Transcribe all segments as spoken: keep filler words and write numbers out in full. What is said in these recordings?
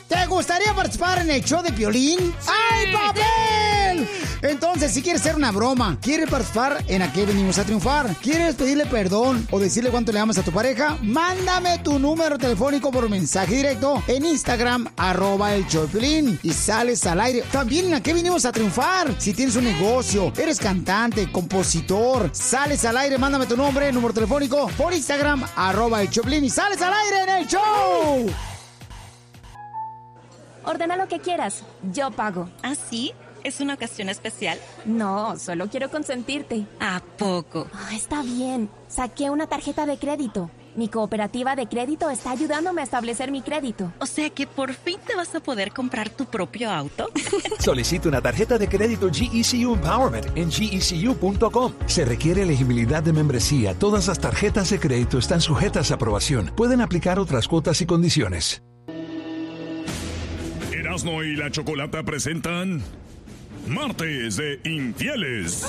¿Te gustaría participar en el show de Piolín? ¡Sí! ¡Ay, papel! Entonces, si quieres hacer una broma, ¿quieres participar en A Qué Venimos a Triunfar? ¿Quieres pedirle perdón o decirle cuánto le amas a tu pareja? Mándame tu número telefónico por mensaje directo en Instagram, arroba el show de Piolín, y sales al aire. También en A Qué Venimos a Triunfar. Si tienes un negocio, eres cantante, compositor, sales al aire, mándame tu nombre, número telefónico por Instagram, arroba el show de Piolín, y sales al aire en el show. Ordena lo que quieras, yo pago. ¿Ah, sí? ¿Es una ocasión especial? No, solo quiero consentirte. ¿A poco? Oh, está bien. Saqué una tarjeta de crédito. Mi cooperativa de crédito está ayudándome a establecer mi crédito. O sea que por fin te vas a poder comprar tu propio auto. Solicita una tarjeta de crédito G E C U Empowerment en G E C U punto com. Se requiere elegibilidad de membresía. Todas las tarjetas de crédito están sujetas a aprobación. Pueden aplicar otras cuotas y condiciones. Erasmo y la Chocolata presentan Martes de Infieles.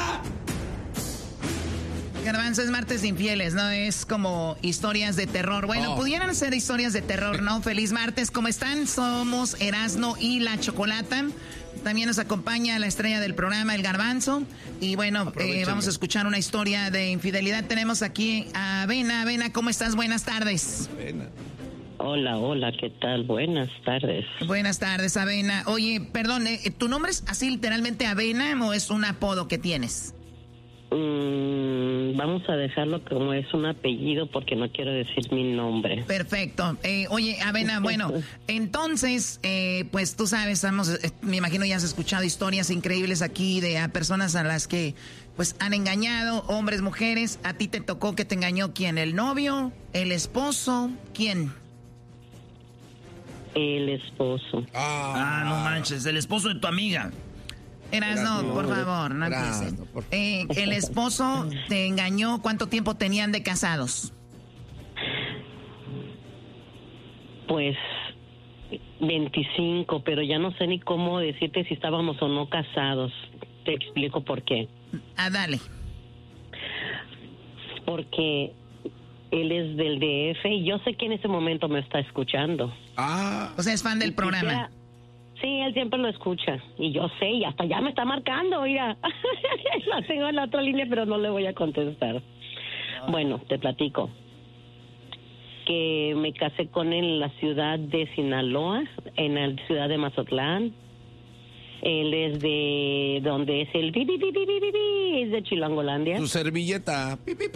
Garbanzo, es martes de infieles, ¿no? Es como historias de terror. Bueno, oh. pudieran ser historias de terror, ¿no? Feliz martes, ¿cómo están? Somos Erasmo y la Chocolata. También nos acompaña la estrella del programa, el Garbanzo. Y bueno, eh, vamos a escuchar una historia de infidelidad. Tenemos aquí a Avena. Avena, ¿cómo estás? Buenas tardes. Avena. Hola, hola, ¿qué tal? Buenas tardes. Buenas tardes, Avena. Oye, perdón, ¿eh, ¿tu nombre es así literalmente Avena o es un apodo que tienes? Mm, vamos a dejarlo como es un apellido porque no quiero decir mi nombre. Perfecto. Eh, oye, Avena, bueno, entonces, eh, pues tú sabes, estamos, eh, me imagino ya has escuchado historias increíbles aquí de a personas a las que pues han engañado, hombres, mujeres. ¿A ti te tocó que te engañó quién? ¿El novio? ¿El esposo? ¿Quién? El esposo. Ah, no manches, el esposo de tu amiga. Erasno, no, por favor, no empieces. Eh, el esposo te engañó. ¿Cuánto tiempo tenían de casados? Pues veinticinco, pero ya no sé ni cómo decirte si estábamos o no casados. Te explico por qué. Ah, dale. Porque él es del D F y yo sé que en ese momento me está escuchando. Ah, o sea, es fan del programa. Quisiera, sí, él siempre lo escucha y yo sé, y hasta ya me está marcando, mira. La tengo en la otra línea, pero no le voy a contestar. Ah. Bueno, te platico. Que me casé con él en la ciudad de Sinaloa, en la ciudad de Mazatlán. Él es de donde es el pi, pi, pi, pi, pi, pi, es de Chilangolandia. Su servilleta, pi, pi,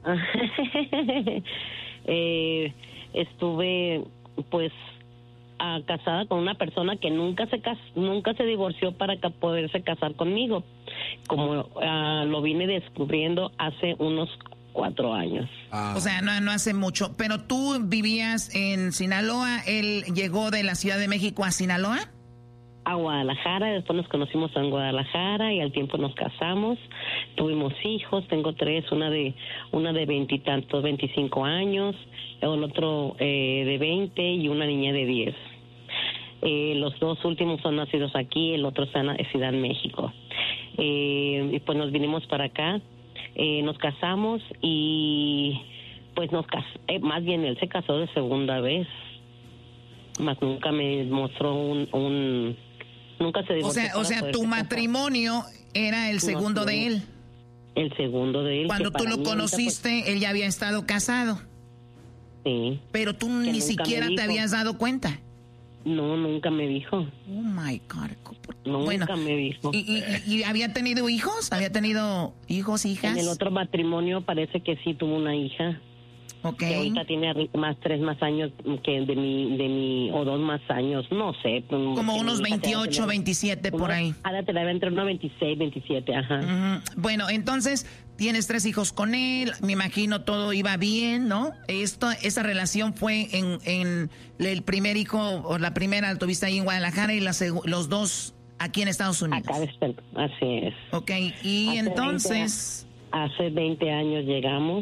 pi. eh, estuve, pues, a, casada con una persona que nunca se cas nunca se divorció para que poderse casar conmigo. Como uh, lo vine descubriendo hace unos cuatro años. Ah. O sea, no, no hace mucho. Pero tú vivías en Sinaloa, él llegó de la Ciudad de México a Sinaloa. A Guadalajara, después nos conocimos en Guadalajara y al tiempo nos casamos, tuvimos hijos, tengo tres, una de una de veintitantos, veinticinco años, el otro eh, de veinte y una niña de diez. Eh, los dos últimos son nacidos aquí, el otro está en Ciudad de México. Eh, y pues nos vinimos para acá, eh, nos casamos y pues nos cas eh, más bien él se casó de segunda vez, más nunca me mostró un... un Nunca se divorció. O sea, o sea, tu matrimonio era el segundo de él. El segundo de él. Cuando tú lo conociste, fue... él ya había estado casado. Sí. Pero tú ni siquiera te habías dado cuenta. No, nunca me dijo. Oh my God. Nunca bueno, me dijo. ¿y, y, ¿Y había tenido hijos? ¿Había tenido hijos, hijas? En el otro matrimonio parece que sí tuvo una hija. Okay. Que ahorita tiene más tres más años que de mi, de mi, o dos más años, no sé. Como unos veintiocho, veintisiete por ahí. Ahora te la va entre unos veintiséis, veintisiete, ajá. Uh-huh. Bueno, entonces, tienes tres hijos con él, me imagino todo iba bien, ¿no? Esto, esa relación fue en, en el primer hijo, o la primera la tuviste ahí en Guadalajara y la los dos aquí en Estados Unidos. Acá está, así es. Ok, y hace entonces... veinte, hace veinte años llegamos.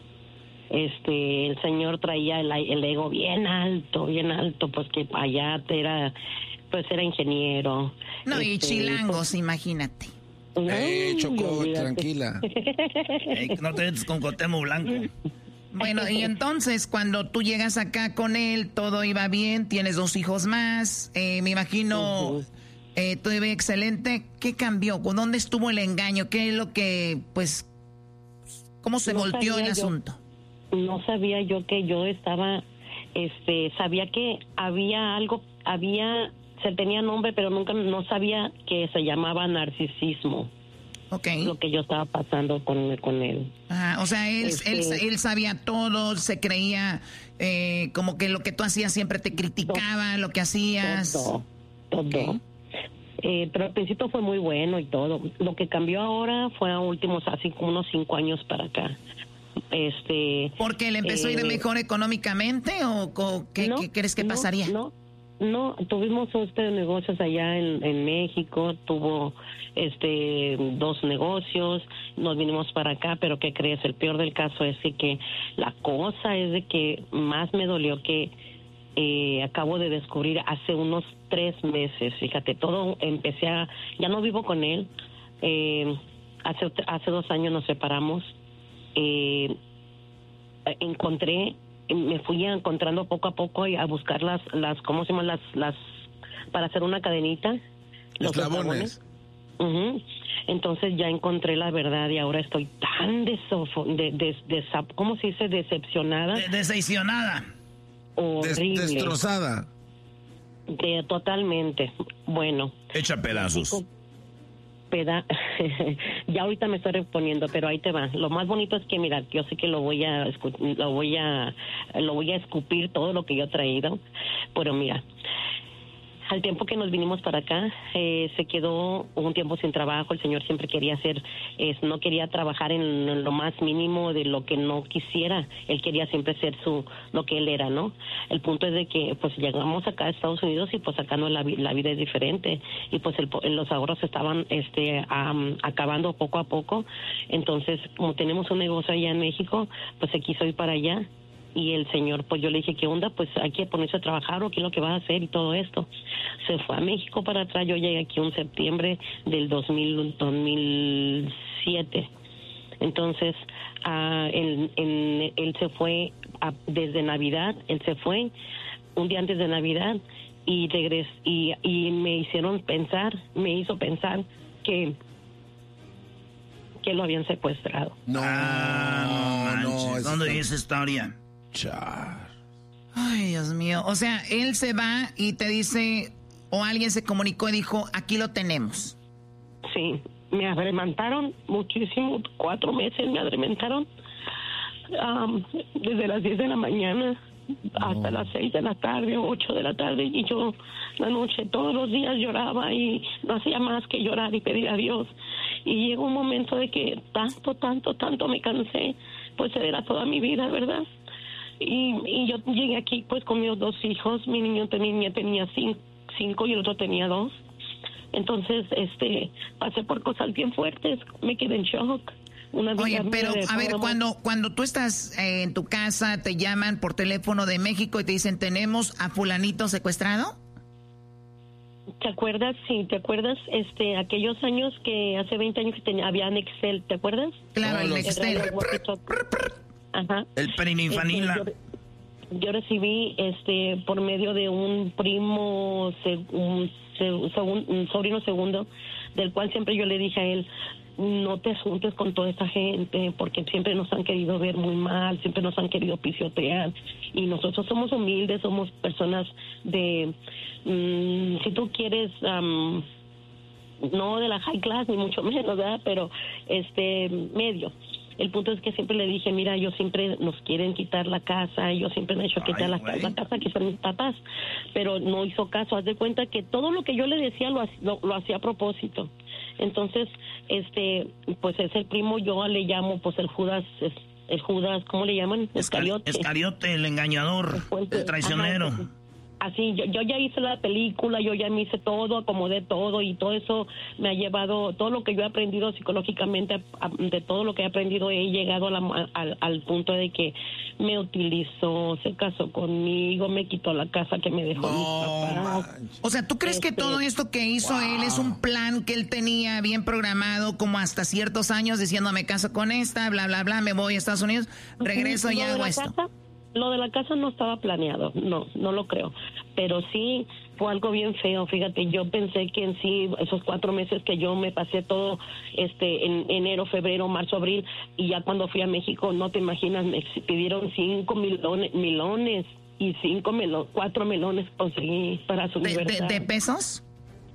Este, el señor traía el, el ego bien alto, bien alto, pues que allá era, pues era ingeniero. No, este, y chilangos, pues, imagínate. Eh, Choco, tranquila. Ey, no te metes con Cuauhtémoc Blanco. Bueno, y entonces cuando tú llegas acá con él, todo iba bien, tienes dos hijos más, eh, me imagino, uh-huh. eh, todo iba excelente. ¿Qué cambió? ¿Dónde estuvo el engaño? ¿Qué es lo que, pues, cómo se no volteó el yo, asunto? No sabía yo que yo estaba, este, sabía que había algo, había, se tenía nombre, pero nunca, no sabía que se llamaba narcisismo. Okay. Lo que yo estaba pasando con, con él. Ah, o sea, él, este, él, él sabía todo, se creía eh, como que lo que tú hacías siempre te criticaba, todo, lo que hacías. Todo, todo. Okay. Eh, pero al principio fue muy bueno y todo. Lo que cambió ahora fue a últimos, así como unos cinco años para acá. Este. ¿Porque él empezó eh, a ir mejor económicamente o, o qué, no, qué crees que no, pasaría? No, no, tuvimos este negocios allá en, en México, tuvo este dos negocios, nos vinimos para acá, pero ¿qué crees? El peor del caso es de que la cosa es de que más me dolió que eh, acabo de descubrir hace unos tres meses, fíjate, todo empecé a, ya no vivo con él, eh, hace, hace dos años nos separamos, eh, encontré me fui encontrando poco a poco a buscar las, las ¿cómo se llaman? Las, las, para hacer una cadenita. Los eslabones. Uh-huh. Entonces ya encontré la verdad y ahora estoy tan desofo, de, de, de, ¿cómo se dice? Decepcionada. De, decepcionada. Horrible. Des, destrozada. De, totalmente. Bueno. Hecha pedazos. Peda ya ahorita me estoy reponiendo, pero ahí te va. Lo más bonito es que mira, yo sé que lo voy a lo voy a lo voy a escupir todo lo que yo he traído, pero mira, al tiempo que nos vinimos para acá, eh, se quedó un tiempo sin trabajo. El señor siempre quería hacer, eh, no quería trabajar en, en lo más mínimo de lo que no quisiera. Él quería siempre ser su, lo que él era, ¿no? El punto es de que, pues, llegamos acá a Estados Unidos y, pues, acá no la, la vida es diferente. Y, pues, el, los ahorros estaban, este, um, acabando poco a poco. Entonces, como tenemos un negocio allá en México, pues, se quiso ir para allá. Y el señor, pues yo le dije, ¿qué onda? Pues hay que ponerse a trabajar o qué es lo que va a hacer y todo esto. Se fue a México para atrás, yo llegué aquí en septiembre del dos mil, dos mil siete. Entonces, uh, él, él, él se fue a, desde Navidad, él se fue un día antes de Navidad y regresó y, y me hicieron pensar, me hizo pensar que... que lo habían secuestrado. No, ah, no, no. ¿Dónde es esa historia? Char. Ay, Dios mío. O sea, él se va y te dice, o alguien se comunicó y dijo, aquí lo tenemos. Sí, me adremantaron muchísimo, cuatro meses me adremantaron, um, desde las diez de la mañana no. hasta las seis de la tarde, ocho de la tarde, y yo la noche todos los días lloraba y no hacía más que llorar y pedir a Dios. Y llegó un momento de que tanto, tanto, tanto me cansé, pues era toda mi vida, ¿verdad? Y, y yo llegué aquí pues con mis dos hijos, mi niño tenía, tenía cinco, cinco y el otro tenía dos. Entonces, este, pasé por cosas bien fuertes, me quedé en shock. Una Oye, pero a ver, cuando, cuando tú estás eh, en tu casa, te llaman por teléfono de México y te dicen, ¿tenemos a fulanito secuestrado? ¿Te acuerdas? Sí, ¿te acuerdas? Este, aquellos años que hace veinte años que tenía, había Nextel, ¿te acuerdas? Claro, el Nextel. Ajá. El perinoinfanila. Este, yo, yo recibí, este, por medio de un primo, un, un, un sobrino segundo, del cual siempre yo le dije a él, no te juntes con toda esa gente, porque siempre nos han querido ver muy mal, siempre nos han querido pisotear, y nosotros somos humildes, somos personas de, um, si tú quieres, um, no de la high class, ni mucho menos, ¿verdad? Pero, este, medio. El punto es que siempre le dije, mira, yo siempre nos quieren quitar la casa, yo siempre me he hecho quitar la, la casa que son mis papás, pero no hizo caso. Haz de cuenta que todo lo que yo le decía lo, lo, lo hacía a propósito. Entonces, este, pues es el primo, yo le llamo, pues el Judas, el Judas, ¿cómo le llaman? Escariote. Escariote, el engañador, el traicionero. Ajá, así, yo, yo ya hice la película, yo ya me hice todo, acomodé todo y todo eso me ha llevado, todo lo que yo he aprendido psicológicamente, de todo lo que he aprendido, he llegado a la, al, al punto de que me utilizó, se casó conmigo, me quitó la casa que me dejó no, mis papás. O sea, ¿tú crees este, que todo esto que hizo wow. él es un plan que él tenía bien programado, como hasta ciertos años, diciendo me caso con esta, bla, bla, bla, me voy a Estados Unidos, regreso y hago esto? Casa, lo de la casa no estaba planeado, no, no lo creo, pero sí fue algo bien feo. Fíjate, yo pensé que en sí esos cuatro meses que yo me pasé todo este en enero, febrero, marzo, abril, y ya cuando fui a México, no te imaginas, me pidieron cinco milones, milones y cinco melones, cuatro melones conseguí para su ¿De, libertad. De, ¿De pesos?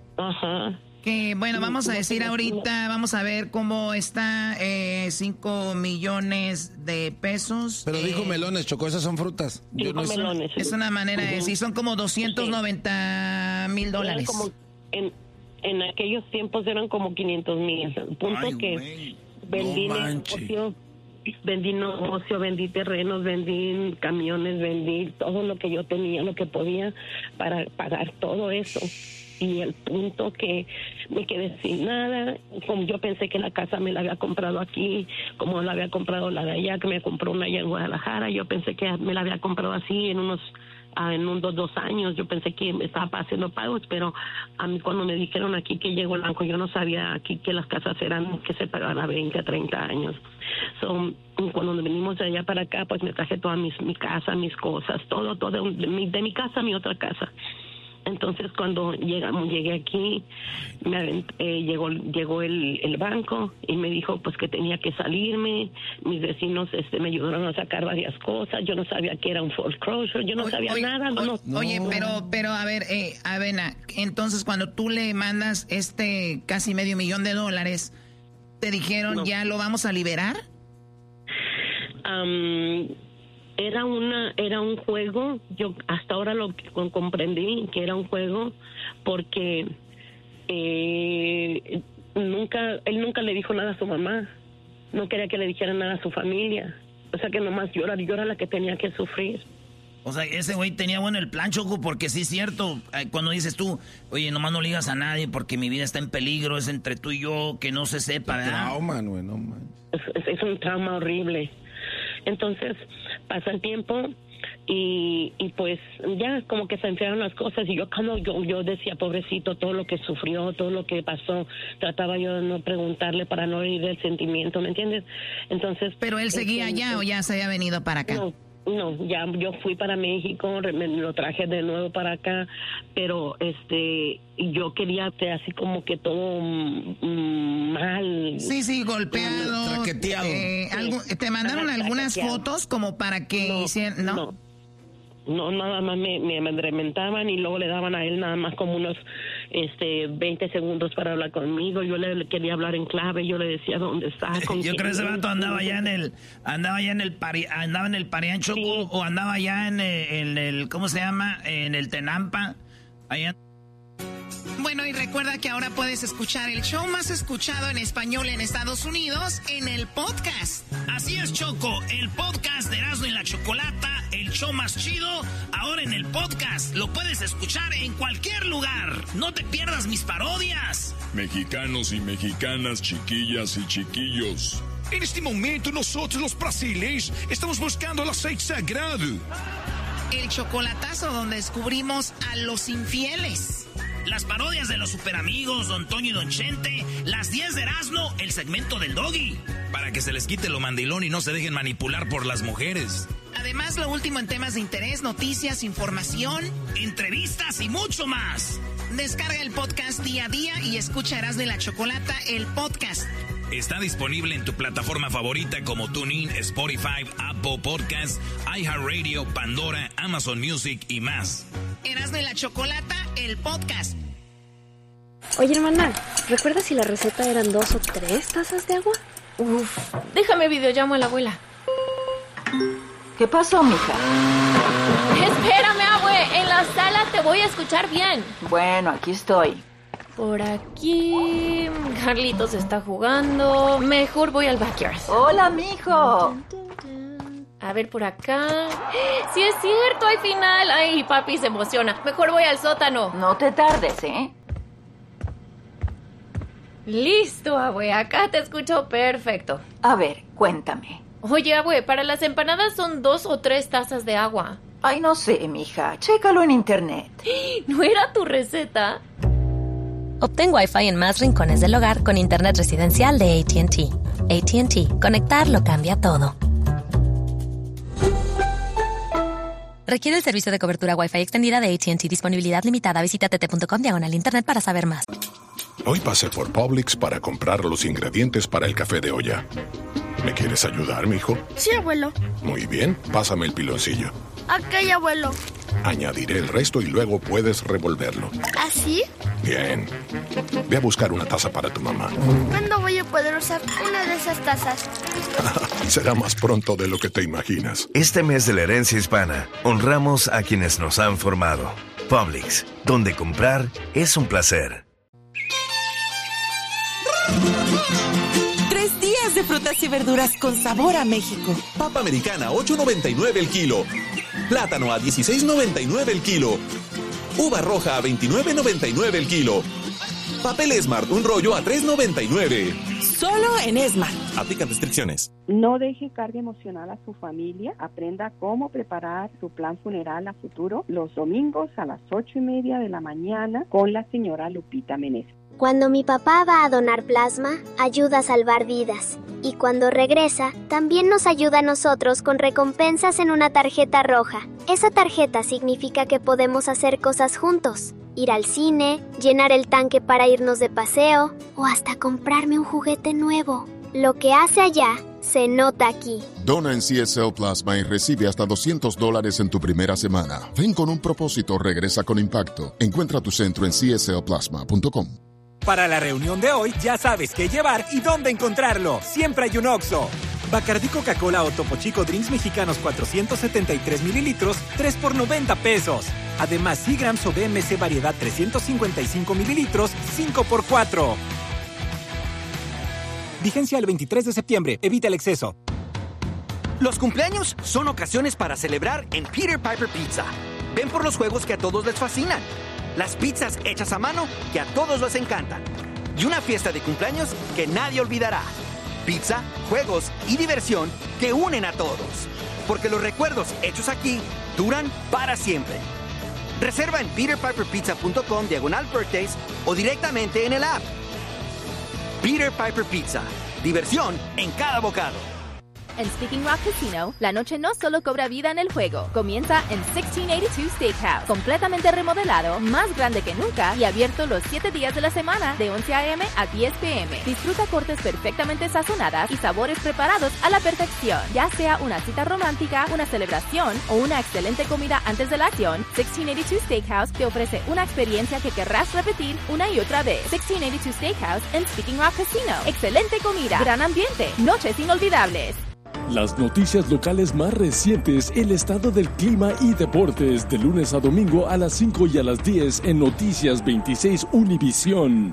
Ajá. Que bueno, vamos a decir ahorita, vamos a ver cómo está eh, cinco millones de pesos. Pero eh, dijo melones, Choco, esas son frutas. Yo no melones. Es una manera de decir, son como doscientos noventa mil dólares. Como en, en aquellos tiempos eran como quinientos mil. Punto Ay, que wey. vendí no negocio, vendí negocio, vendí terrenos, vendí camiones, vendí todo lo que yo tenía, lo que podía para pagar todo eso. Y el punto que me quedé sin nada, como yo pensé que la casa me la había comprado aquí, como la había comprado la de allá, que me compró una allá en Guadalajara, yo pensé que me la había comprado así en unos uh, en unos dos años, yo pensé que me estaba haciendo pagos, pero a mí cuando me dijeron aquí que llegó el banco, yo no sabía aquí que las casas eran que se pagaban a veinte, a treinta años. So, cuando venimos de allá para acá, pues me traje toda mis, mi casa, mis cosas, todo, todo, de mi, de mi casa a mi otra casa. Entonces cuando llegamos, llegué aquí, me, eh, llegó llegó el, el banco y me dijo pues que tenía que salirme. Mis vecinos este me ayudaron a sacar varias cosas. Yo no sabía que era un foreclosure, yo no oye, sabía oye, nada. Oye, no, no. oye, pero pero a ver, eh, Avena, entonces cuando tú le mandas este casi medio millón de dólares, ¿te dijeron no. ya lo vamos a liberar? Um, Era una, era un juego. Yo hasta ahora lo comprendí que era un juego porque eh, nunca, él nunca le dijo nada a su mamá, no quería que le dijera nada a su familia, o sea que nomás yo era, yo era la que tenía que sufrir. O sea, ese güey tenía bueno el plan, Choco, porque sí es cierto, cuando dices tú, oye, nomás no le digas a nadie porque mi vida está en peligro, es entre tú y yo, que no se sepa, ¿verdad? Trauma, güey, no manches. Es, es, es un trauma horrible. Entonces pasa el tiempo y, y pues ya como que se enfriaron las cosas y yo cuando yo, yo decía pobrecito todo lo que sufrió, todo lo que pasó, trataba yo de no preguntarle para no herir el sentimiento, ¿me entiendes? Entonces, pero él seguía este, allá o ya se había venido para acá. No, no, ya yo fui para México, me lo traje de nuevo para acá, pero este yo quería así como que todo mm, mal. Sí, sí, golpeado, traqueteado. Eh, algo, ¿te mandaron Ajá, algunas traqueteado. fotos como para que no, hicieran, no? No, no nada más me, me amedrentaban y luego le daban a él nada más como unos este veinte segundos para hablar conmigo. Yo le, le quería hablar en clave, yo le decía dónde está. Con yo creo que ese vato andaba allá en el, andaba allá en el pari, andaba en el Parián, Choco, sí. o andaba allá en el, en el, ¿cómo se llama? En el Tenampa, allá. Bueno, y recuerda que ahora puedes escuchar el show más escuchado en español en Estados Unidos en el podcast. Así es, Choco, el podcast de Erasmo y la Chocolata, el show más chido, ahora en el podcast. Lo puedes escuchar en cualquier lugar. No te pierdas mis parodias. Mexicanos y mexicanas, chiquillas y chiquillos. En este momento nosotros los brasileños estamos buscando el aceite sagrado. El chocolatazo donde descubrimos a los infieles. Las parodias de los superamigos, Don Toño y Don Chente, las diez de Erasmo, el segmento del Doggy. Para que se les quite lo mandilón y no se dejen manipular por las mujeres. Además, lo último en temas de interés, noticias, información, entrevistas y mucho más. Descarga el podcast día a día y escucha Erasmo y la Chocolata, el podcast. Está disponible en tu plataforma favorita como TuneIn, Spotify, Apple Podcasts, iHeartRadio, Pandora, Amazon Music y más. Erasmo y la Chocolata, el podcast. Oye, hermana, ¿recuerdas si la receta eran dos o tres tazas de agua? Uf, déjame videollamo a la abuela. ¿Qué pasó, mija? Espérame, abue, en la sala te voy a escuchar bien. Bueno, aquí estoy. Por aquí... Carlitos está jugando. Mejor voy al backyard. Hola, mijo. A ver, por acá. ¡Sí es cierto! ¡Hay final! ¡Ay, papi se emociona! Mejor voy al sótano. No te tardes, ¿eh? Listo, abue. Acá te escucho perfecto. A ver, cuéntame. Oye, abue, para las empanadas son dos o tres tazas de agua. Ay, no sé, mija. Chécalo en internet. ¿No era tu receta? Obtén Wi-Fi en más rincones del hogar con internet residencial de A T and T. A T and T. Conectar lo cambia todo. Requiere el servicio de cobertura Wi-Fi extendida de A T and T. Disponibilidad limitada. Visita tt.com diagonal internet para saber más. Hoy pasé por Publix para comprar los ingredientes para el café de olla. ¿Me quieres ayudar, mijo? Sí, abuelo. Muy bien, pásame el piloncillo. Ok, abuelo. Añadiré el resto y luego puedes revolverlo. ¿Así? Bien. Ve a buscar una taza para tu mamá. ¿Cuándo voy a poder usar una de esas tazas? Será más pronto de lo que te imaginas. Este mes de la herencia hispana, honramos a quienes nos han formado. Publix, donde comprar es un placer. Tres días de frutas y verduras con sabor a México. Papa americana, ocho noventa y nueve el kilo. Plátano a dieciséis noventa y nueve el kilo. Uva roja a veintinueve noventa y nueve el kilo. Papel Smart, un rollo a tres noventa y nueve. Solo en Smart. Aplican restricciones. No deje carga emocional a su familia. Aprenda cómo preparar su plan funeral a futuro los domingos a las ocho y media de la mañana con la señora Lupita Meneses. Cuando mi papá va a donar plasma, ayuda a salvar vidas. Y cuando regresa, también nos ayuda a nosotros con recompensas en una tarjeta roja. Esa tarjeta significa que podemos hacer cosas juntos. Ir al cine, llenar el tanque para irnos de paseo o hasta comprarme un juguete nuevo. Lo que hace allá, se nota aquí. Dona en C S L Plasma y recibe hasta doscientos dólares en tu primera semana. Ven con un propósito, regresa con impacto. Encuentra tu centro en c s l plasma punto com. Para la reunión de hoy, ya sabes qué llevar y dónde encontrarlo. Siempre hay un Oxxo. Bacardí Coca-Cola o Topo Chico Drinks Mexicanos cuatrocientos setenta y tres mililitros, tres por noventa pesos. Además, Seagrams o B M C Variedad trescientos cincuenta y cinco mililitros, cinco por cuatro. Vigencia el veintitrés de septiembre. Evita el exceso. Los cumpleaños son ocasiones para celebrar en Peter Piper Pizza. Ven por los juegos que a todos les fascinan. Las pizzas hechas a mano que a todos les encantan. Y una fiesta de cumpleaños que nadie olvidará. Pizza, juegos y diversión que unen a todos. Porque los recuerdos hechos aquí duran para siempre. Reserva en peter piper pizza punto com diagonal birthdays o directamente en el app. Peter Piper Pizza. Diversión en cada bocado. En Speaking Rock Casino, la noche no solo cobra vida en el juego. Comienza en sixteen eighty-two Steakhouse, completamente remodelado, más grande que nunca y abierto los siete días de la semana, de once a eme a diez pe eme. Disfruta cortes perfectamente sazonadas y sabores preparados a la perfección. Ya sea una cita romántica, una celebración o una excelente comida antes de la acción, sixteen eighty-two Steakhouse te ofrece una experiencia que querrás repetir una y otra vez. sixteen eighty-two Steakhouse en Speaking Rock Casino. Excelente comida, gran ambiente, noches inolvidables. Las noticias locales más recientes, el estado del clima y deportes, de lunes a domingo a las cinco y a las diez en Noticias veintiséis Univisión.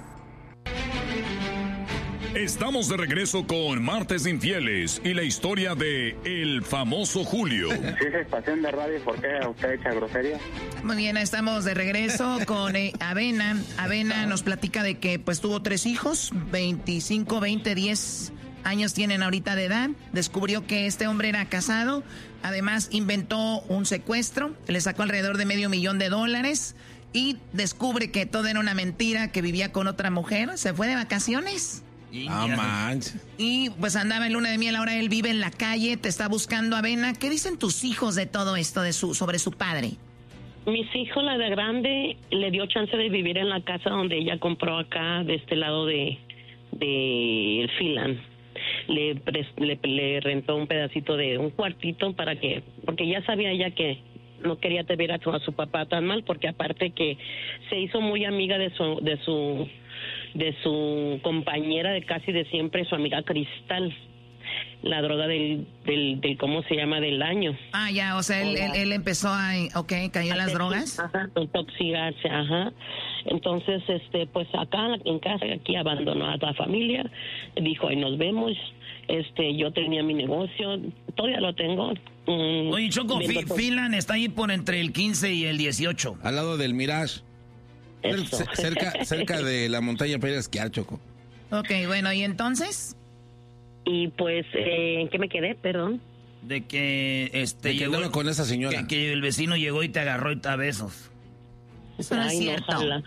Estamos de regreso con Martes de Infieles y la historia de El Famoso Julio. Si es estación de radio, ¿por qué usted echa grosería? Muy bien, estamos de regreso con eh, Avena. Avena nos platica de que pues tuvo tres hijos, veinticinco, veinte, diez años tienen ahorita de edad. Descubrió que este hombre era casado. Además, inventó un secuestro. Le sacó alrededor de medio millón de dólares. Y descubre que todo era una mentira, que vivía con otra mujer. Se fue de vacaciones. Ah, manches. Y pues andaba en luna de miel. Ahora él vive en la calle, te está buscando, Avena. ¿Qué dicen tus hijos de todo esto, de su, sobre su padre? Mis hijos, la de grande, le dio chance de vivir en la casa donde ella compró acá, de este lado de, de el Filan. Le, le, le rentó un pedacito de un cuartito para que, porque ya sabía ella que no quería ver a su, a su papá tan mal, porque aparte que se hizo muy amiga de su de su de su compañera de casi de siempre, su amiga Cristal, la droga del, del, del ¿cómo se llama? Del año. Ah, ya, o sea, él, él, él empezó a, ok, cayó en las drogas. Ajá, intoxicarse, ajá. Entonces, este, pues acá en casa, aquí abandonó a la familia, dijo, ahí nos vemos, este, yo tenía mi negocio, todavía lo tengo. Mm, Oye, Choco, Fi- Finland está ahí por entre el quince y el dieciocho. Al lado del Mirage. Eso. C- cerca, cerca de la montaña para ir a esquiar, Choco. Ok, bueno, ¿y entonces? Y pues, eh, ¿en qué me quedé? Perdón. De que este De que llegó andaba con esa señora. Que, que el vecino llegó y te agarró y te a besos. Eso no es Ay, no, cierto. ojalá.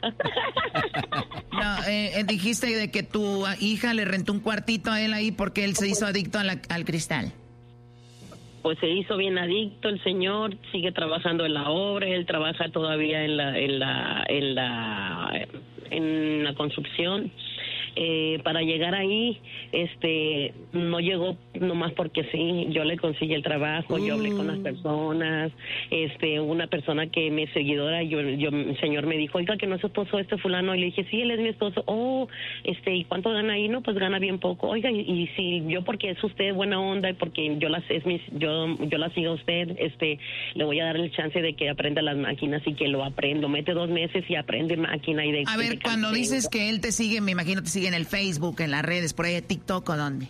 No, eh, eh, dijiste de que tu hija le rentó un cuartito a él ahí porque él se hizo adicto a la- al cristal. Pues se hizo bien adicto el señor, sigue trabajando en la obra, él trabaja todavía en la en la en la en la construcción. Eh, para llegar ahí, este, no llegó nomás porque sí, yo le conseguí el trabajo, yo hablé con las personas, este, una persona que me seguidora, yo, yo, el señor me dijo, oiga, que no es su esposo este fulano, y le dije, sí, él es mi esposo. Oh, este, ¿y cuánto gana ahí? No, pues gana bien poco. Oiga, y, y si yo, porque es usted buena onda y porque yo las, es mi, yo, yo la sigo a usted, este, le voy a dar el chance de que aprenda las máquinas y que lo aprenda, mete dos meses y aprende máquina y de. A ver, de cuando canteo. dices que él te sigue, me imagino te sigue en el Facebook, en las redes, por ahí, TikTok o dónde.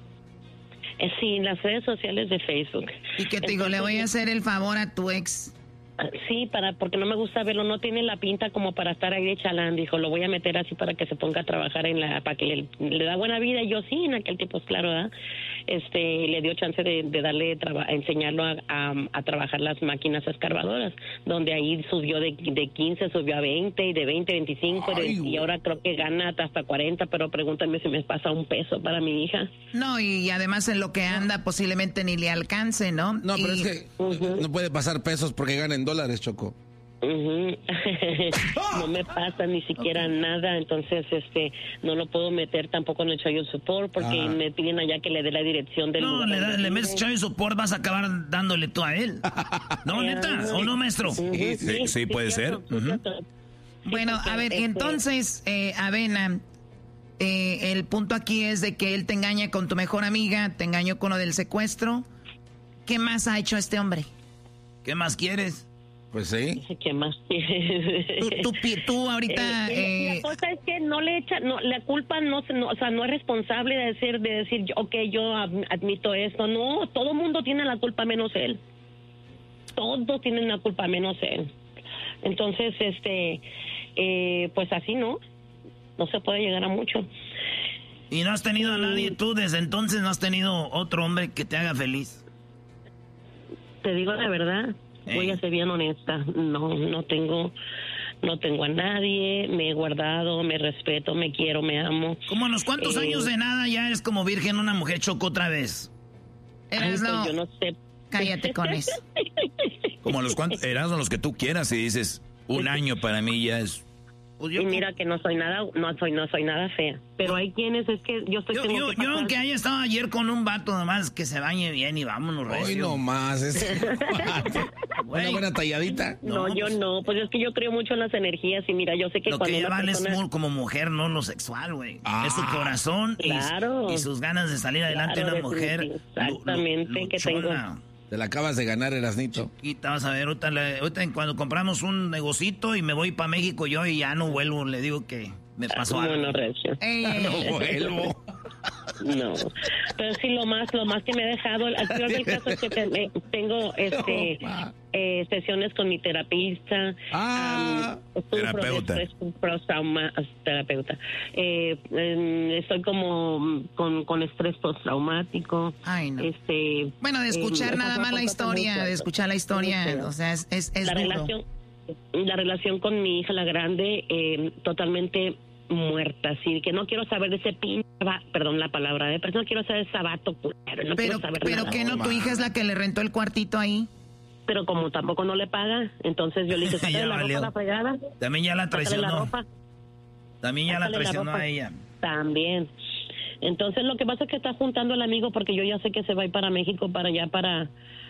Eh, Sí, en las redes sociales de Facebook. Y que te digo, le voy a hacer el favor a tu ex. Sí, para porque no me gusta verlo, no tiene la pinta como para estar ahí de chalán, dijo, lo voy a meter así para que se ponga a trabajar en la, para que le, le da buena vida, y yo sí, en aquel tiempo, claro, ¿verdad? Este, le dio chance de, de darle, traba, enseñarlo a, a, a trabajar las máquinas escarbadoras, donde ahí subió de, de quince, subió a veinte, y de veinte a veinticinco, de, y ahora creo que gana hasta cuarenta, pero pregúntame si me pasa un peso para mi hija. No, y, y además en lo que anda posiblemente ni le alcance, ¿no? No, pero Y- es que uh-huh. no puede pasar pesos porque gana en dólares, Choco. Ujú. No me pasa ni siquiera okay. nada, entonces este no lo puedo meter tampoco en el child support porque Ah. me piden allá que le dé la dirección del No, lugar le, da- donde le vive. metes child support, vas a acabar dándole tú a él. ¿No, neta? ¿O no, maestro? Sí, sí, sí, puede ser. Ujú. Bueno, a ver, entonces, eh, Avena, eh, el punto aquí es de que él te engaña con tu mejor amiga, te engañó con lo del secuestro. ¿Qué más ha hecho este hombre? ¿Qué más quieres? Pues sí. ¿Qué más? Tú, tú, pi- tú ahorita... Eh, eh, la cosa es que no le echa, no, la culpa no, se- no, o sea, no es responsable de decir, de decir, yo, ok, yo ad- admito esto. No, todo mundo tiene la culpa menos él. Todos tienen la culpa menos él. Entonces, este, eh, pues así no, no se puede llegar a mucho. ¿Y no has tenido a nadie tú desde entonces? ¿No has tenido otro hombre que te haga feliz? Te digo la verdad, Eh. voy a ser bien honesta, no, no tengo, no tengo a nadie, me he guardado, me respeto, me quiero, me amo. Como a los cuantos Eh, años de nada ya eres como virgen una mujer Choco otra vez. Ay, Eras, pues no, yo no sé. cállate con eso. Como a los cuantos, eras los que tú quieras y dices, un año para mí ya es... Pues Y mira que no soy nada, no soy, no soy nada fea. Pero hay quienes es que yo estoy. Yo, tengo yo, que yo pasar- aunque haya estado ayer con un vato nomás que se bañe bien y vámonos recio. Hoy no más. Es... Una buena talladita. No, No, yo pues- no, pues es que yo creo mucho en las energías y mira, yo sé que Lo cuando que ella una vale es persona- mu- como mujer, no lo sexual, güey. Ah, es su corazón y- claro. y, sus ganas de salir adelante Claro, una mujer. definitivo, exactamente, lu- lu- que tengo. luchona. Te la acabas de ganar, Erasnito. Y te vas a ver, ahorita, le- ahorita cuando compramos un negocito y me voy para México yo y ya no vuelvo, le digo que me pasó algo. Bueno, Recio. Ey, ey, ey. No vuelvo. No, pero sí lo más, lo más que me ha dejado, al peor del caso es que te- eh, tengo este eh, sesiones con mi terapista, Ah, um, sufro de terapeuta. estrés postraumático, terapeuta, eh, eh, estoy como con, con estrés postraumático, Ay, no. este, Bueno, de escuchar eh, nada más la cosas historia, muy de escuchar la historia, feas. o sea, es, es, es la duro. relación la relación con mi hija la grande eh, totalmente muerta, así que no quiero saber de ese pin perdón la palabra, eh, pero no quiero saber de ese vato culero, no Pero, quiero saber pero nada. que no, tu hija es la que le rentó el cuartito ahí. Pero como tampoco no le paga, entonces yo le dije, sácale Ya la valió. ropa a la fregada, También ya la sácale la traicionó. ropa, También ya la sácale la traicionó ropa. a ella. También. Entonces lo que pasa es que está juntando al amigo porque yo ya sé que se va a ir para México, para allá, para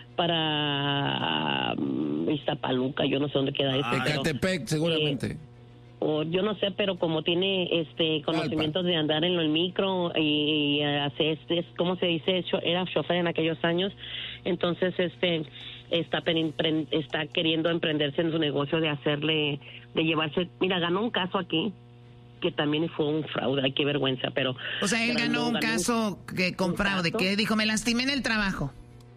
para um, Iztapaluca, yo no sé dónde queda eso. pero- Ecatepec, seguramente. o yo no sé, pero como tiene este conocimientos de andar en el micro y, y hace este, ¿cómo se dice? Cho- Era chofer en aquellos años, entonces este está pen- pren- está queriendo emprenderse en su negocio de hacerle, de llevarse, mira, ganó un caso aquí que también fue un fraude, ay, qué vergüenza, pero... O sea, él ganó, ganó un caso que con fraude, caso, que dijo, me lastimé en el trabajo.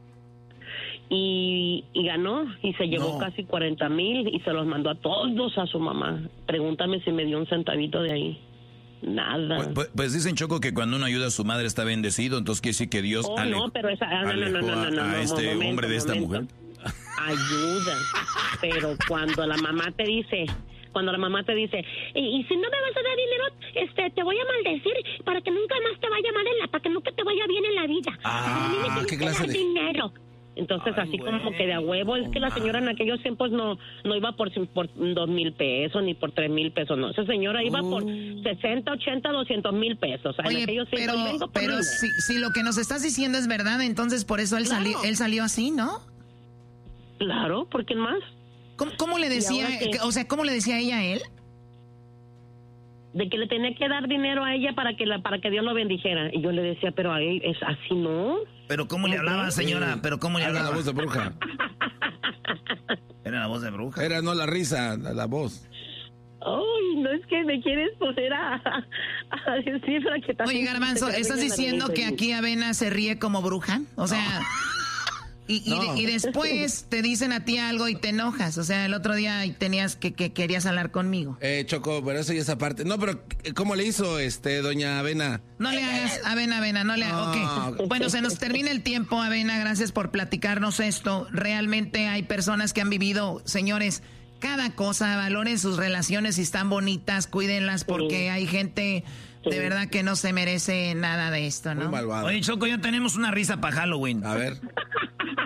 Y, y ganó, y se llevó no. casi cuarenta mil y se los mandó a todos a su mamá. Pregúntame si me dio un centavito de ahí. Nada. Pues, pues, pues dicen, Choco, que cuando uno ayuda a su madre está bendecido, entonces quiere decir que Dios oh, ale- no, pero esa, no, no, no, no, no, no, a, a este momento, hombre de esta momento. mujer. Ayuda, pero cuando la mamá te dice... Cuando la mamá te dice, y, y si no me vas a dar dinero, este, te voy a maldecir para que nunca más te vaya mal en la, para que nunca te vaya bien en la vida. Ah, a mí me ¿qué clase dar de...? dinero. Entonces, Ay, así bueno. como que de a huevo, es que la señora en aquellos tiempos no no iba por, por dos mil pesos ni por tres mil pesos, no. Esa señora iba uh. por sesenta, ochenta, doscientos mil pesos. O sea, Oye, en aquellos pero, tiempos, pero si, si lo que nos estás diciendo es verdad, entonces por eso él, claro. salió, él salió así, ¿no? Claro, ¿por qué más? ¿Cómo, cómo le decía, o sea, cómo le decía ella a él? De que le tenía que dar dinero a ella para que la para que Dios lo bendijera. Y yo le decía, pero a él es así, ¿no? Pero ¿cómo le hablaba, señora? Sí. Pero ¿cómo le hablaba? Era la voz de bruja. Era la voz de bruja. Era no la risa, la, la voz. Ay, no es que me quieres poner a, a decir para que... Oye, Garbanzo, ¿estás diciendo que aquí Avena se ríe como bruja? O sea... Y, y, no. de, y después te dicen a ti algo y te enojas. O sea, el otro día tenías que, que querías hablar conmigo. Eh, Choco, pero eso y esa parte. No, pero ¿cómo le hizo este doña Avena? No le hagas, Avena, Avena, no le hagas. No. Okay. Bueno, se nos termina el tiempo, Avena. Gracias por platicarnos esto. Realmente hay personas que han vivido, señores, cada cosa. Valoren sus relaciones, si están bonitas, cuídenlas, porque sí. hay gente... De verdad que no se merece nada de esto, ¿no? Muy malvado. Oye, Choco, ya tenemos una risa para Halloween. A ver.